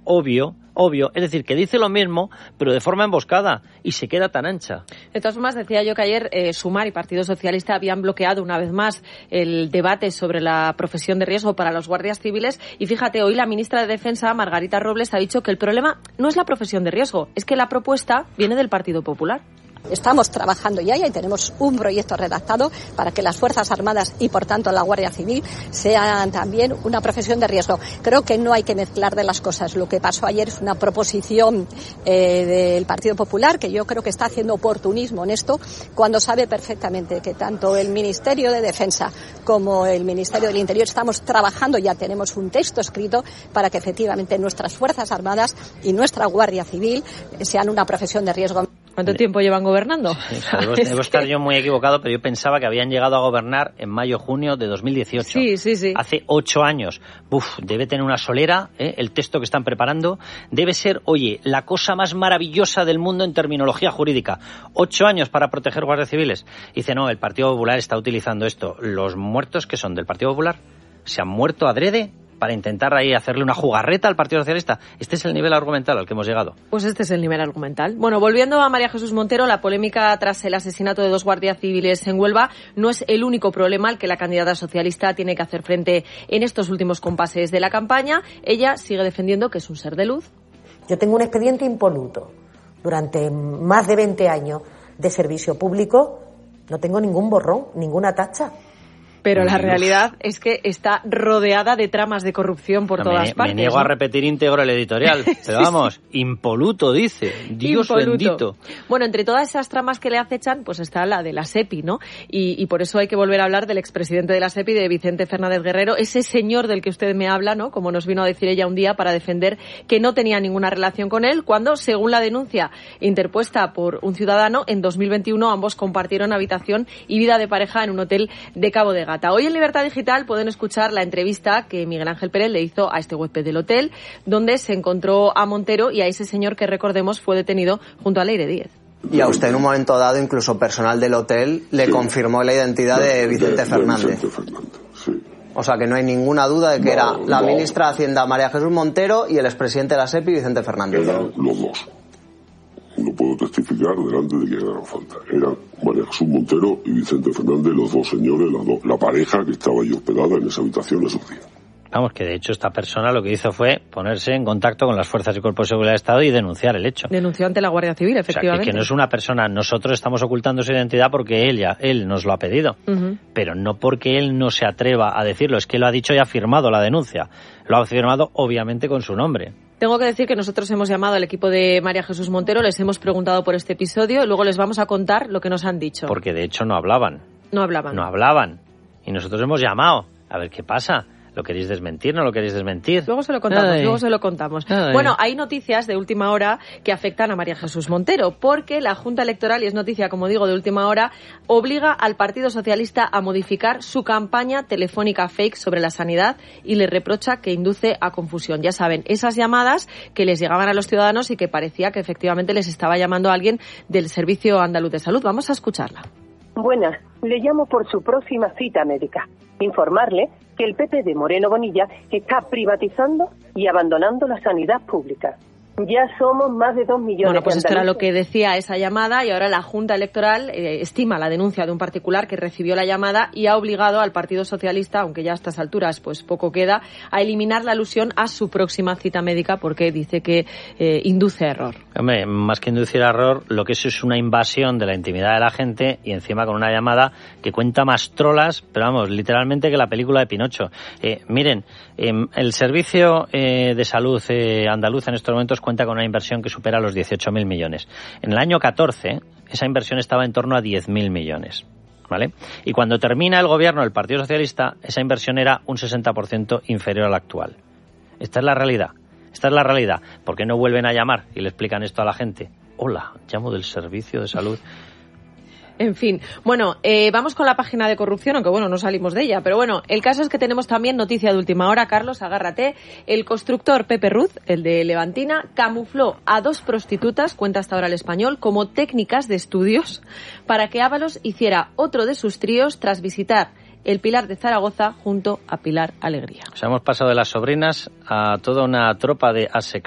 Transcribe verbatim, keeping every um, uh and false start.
obvio, obvio, es decir, que dice lo mismo, pero de forma emboscada, y se queda tan ancha. De todas formas, decía yo que ayer eh, Sumar y Partido Socialista habían bloqueado una vez más el debate sobre la profesión de riesgo para los guardias civiles, y fíjate, hoy la ministra de Defensa, Margarita Robles, ha dicho que el problema no es la profesión de riesgo, es que la propuesta viene del Partido Popular. Estamos trabajando ya y tenemos un proyecto redactado para que las Fuerzas Armadas y, por tanto, la Guardia Civil sean también una profesión de riesgo. Creo que no hay que mezclar de las cosas. Lo que pasó ayer es una proposición eh, del Partido Popular que yo creo que está haciendo oportunismo en esto, cuando sabe perfectamente que tanto el Ministerio de Defensa como el Ministerio del Interior estamos trabajando, ya tenemos un texto escrito para que efectivamente nuestras Fuerzas Armadas y nuestra Guardia Civil sean una profesión de riesgo. ¿Cuánto tiempo llevan gobernando? Sí, debo, debo estar yo muy equivocado, pero yo pensaba que habían llegado a gobernar en mayo-junio de dos mil dieciocho. Sí, sí, sí. Hace ocho años. Uf, debe tener una solera, ¿eh? El texto que están preparando. Debe ser, oye, la cosa más maravillosa del mundo en terminología jurídica. Ocho años para proteger guardias civiles. Dice, no, el Partido Popular está utilizando esto. ¿Los muertos que son del Partido Popular se han muerto adrede para intentar ahí hacerle una jugarreta al Partido Socialista? Este es el nivel argumental al que hemos llegado. Pues este es el nivel argumental. Bueno, volviendo a María Jesús Montero, la polémica tras el asesinato de dos guardias civiles en Huelva no es el único problema al que la candidata socialista tiene que hacer frente en estos últimos compases de la campaña. Ella sigue defendiendo que es un ser de luz. Yo tengo un expediente impoluto. Durante más de veinte años de servicio público no tengo ningún borrón, ninguna tacha. Pero la realidad es que está rodeada de tramas de corrupción por no, todas me, partes. Me niego ¿no? a repetir íntegro el editorial, pero vamos, impoluto dice, Dios impoluto. Bendito. Bueno, entre todas esas tramas que le acechan, pues está la de la SEPI, ¿no? Y, y por eso hay que volver a hablar del expresidente de la SEPI, de Vicente Fernández Guerrero, ese señor del que usted me habla, ¿no? Como nos vino a decir ella un día para defender que no tenía ninguna relación con él, cuando, según la denuncia interpuesta por un ciudadano, en dos mil veintiuno ambos compartieron habitación y vida de pareja en un hotel de Cabo de Gata. Hoy en Libertad Digital pueden escuchar la entrevista que Miguel Ángel Pérez le hizo a este huésped del hotel, donde se encontró a Montero y a ese señor que, recordemos, fue detenido junto a Leire Díez. Y a usted en un momento dado, incluso personal del hotel, le sí. confirmó la identidad de Vicente de, Fernández. De Vicente Fernández, sí. O sea que no hay ninguna duda de que no, era la no. ministra de Hacienda María Jesús Montero y el expresidente de la SEPI Vicente Fernández. Eran los dos. No puedo testificar delante de quien haga falta. Eran María Jesús Montero y Vicente Fernández, los dos señores, la, do, la pareja que estaba ahí hospedada en esa habitación esos días. Vamos, que de hecho esta persona lo que hizo fue ponerse en contacto con las fuerzas y cuerpos de seguridad del Estado y denunciar el hecho. Denunció ante la Guardia Civil, efectivamente. O sea, que, que no es una persona, nosotros estamos ocultando su identidad porque él ya, él nos lo ha pedido, uh-huh. pero no porque él no se atreva a decirlo, es que lo ha dicho y ha firmado la denuncia. Lo ha firmado obviamente con su nombre. Tengo que decir que nosotros hemos llamado al equipo de María Jesús Montero, les hemos preguntado por este episodio y luego les vamos a contar lo que nos han dicho. Porque de hecho no hablaban. No hablaban. No hablaban. Y nosotros hemos llamado. A ver qué pasa. ¿Lo queréis desmentir? ¿No lo queréis desmentir? Luego se lo contamos, Ay. luego se lo contamos. Ay. Bueno, hay noticias de última hora que afectan a María Jesús Montero, porque la Junta Electoral, y es noticia, como digo, de última hora, obliga al Partido Socialista a modificar su campaña telefónica fake sobre la sanidad y le reprocha que induce a confusión. Ya saben, esas llamadas que les llegaban a los ciudadanos y que parecía que efectivamente les estaba llamando a alguien del Servicio Andaluz de Salud. Vamos a escucharla. Buenas, le llamo por su próxima cita médica. Informarle que el P P de Moreno Bonilla está privatizando y abandonando la sanidad pública. Ya somos más de dos millones Bueno, pues de esto era andaluces. lo que decía esa llamada y ahora la Junta Electoral eh, estima la denuncia de un particular que recibió la llamada y ha obligado al Partido Socialista, aunque ya a estas alturas pues poco queda, a eliminar la alusión a su próxima cita médica porque dice que eh, induce a error. Hombre, más que inducir a error, lo que eso es una invasión de la intimidad de la gente y encima con una llamada que cuenta más trolas, pero vamos, literalmente que la película de Pinocho. Eh, miren, eh, el Servicio eh, de Salud eh, andaluz en estos momentos cuenta con una inversión que supera los dieciocho mil millones. En el año catorce, esa inversión estaba en torno a diez mil millones. ¿Vale? Y cuando termina el gobierno del Partido Socialista, esa inversión era un sesenta por ciento inferior a la actual. Esta es la realidad. Esta es la realidad. ¿Por qué no vuelven a llamar y le explican esto a la gente? Hola, llamo del Servicio de Salud. En fin, bueno, eh, vamos con la página de corrupción, aunque bueno, no salimos de ella, pero bueno, el caso es que tenemos también noticia de última hora, Carlos, agárrate. El constructor Pepe Ruz, el de Levantina, camufló a dos prostitutas, cuenta hasta ahora el Español, como técnicas de estudios para que Ábalos hiciera otro de sus tríos tras visitar el Pilar de Zaragoza junto a Pilar Alegría. O sea, hemos pasado de las sobrinas a toda una tropa de asexuales.